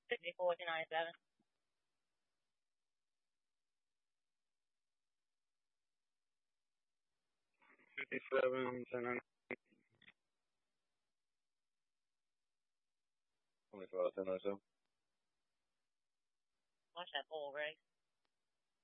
54 to 97. 57 to 9. 25 to 97. Watch that pole, Greg.